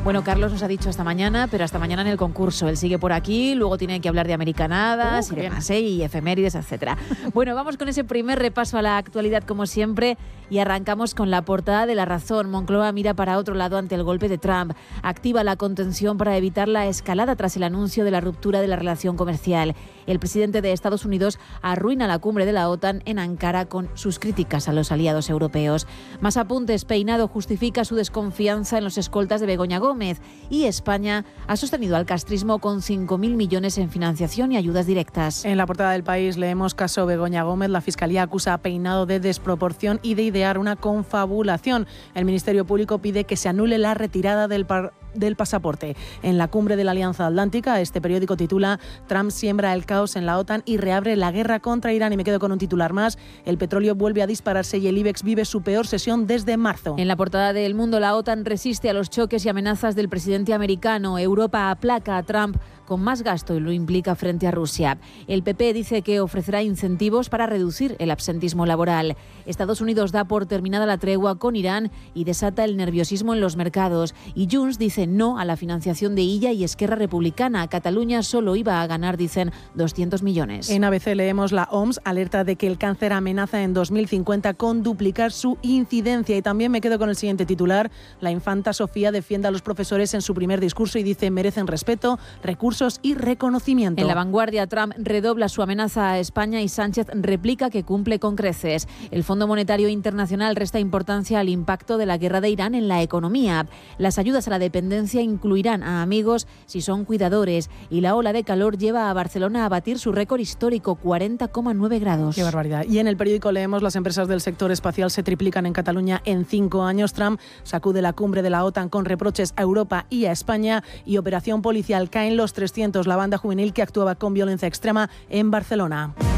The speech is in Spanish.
Bueno, Carlos nos ha dicho hasta mañana, pero hasta mañana en el concurso. Él sigue por aquí, luego tiene que hablar de americanadas y demás, y efemérides, etcétera. Bueno, vamos con ese primer repaso a la actualidad como siempre y arrancamos con la portada de La Razón. Moncloa mira para otro lado ante el golpe de Trump. Activa la contención para evitar la escalada tras el anuncio de la ruptura de la relación comercial. El presidente de Estados Unidos arruina la cumbre de la OTAN en Ankara con sus críticas a los aliados europeos. Más apuntes, Peinado justifica su desconfianza en los escoltas de Begoña Gómez y España ha sostenido al castrismo con 5.000 millones en financiación y ayudas directas. En la portada del País leemos caso Begoña Gómez. La Fiscalía acusa a Peinado de desproporción y de idear una confabulación. El Ministerio Público pide que se anule la retirada del pasaporte. En la cumbre de la Alianza Atlántica, este periódico titula Trump siembra el caos en la OTAN y reabre la guerra contra Irán. Y me quedo con un titular más. El petróleo vuelve a dispararse y el IBEX vive su peor sesión desde marzo. En la portada de El Mundo, la OTAN resiste a los choques y amenazas del presidente americano. Europa aplaca a Trump con más gasto y lo implica frente a Rusia. El PP dice que ofrecerá incentivos para reducir el absentismo laboral. Estados Unidos da por terminada la tregua con Irán y desata el nerviosismo en los mercados. Y Junts dice no a la financiación de Illa y Esquerra Republicana. Cataluña solo iba a ganar, dicen, 200 millones. En ABC leemos la OMS alerta de que el cáncer amenaza en 2050 con duplicar su incidencia. Y también me quedo con el siguiente titular. La infanta Sofía defiende a los profesores en su primer discurso y dice merecen respeto, recursos y reconocimiento. En La Vanguardia, Trump redobla su amenaza a España y Sánchez replica que cumple con creces. El Fondo Monetario Internacional resta importancia al impacto de la guerra de Irán en la economía. Las ayudas a la dependencia incluirán a amigos si son cuidadores y la ola de calor lleva a Barcelona a batir su récord histórico, 40,9 grados. Qué barbaridad. Y en el periódico leemos las empresas del sector espacial se triplican en Cataluña en 5 años. Trump sacude la cumbre de la OTAN con reproches a Europa y a España y operación policial caen los 300, la banda juvenil que actuaba con violencia extrema en Barcelona.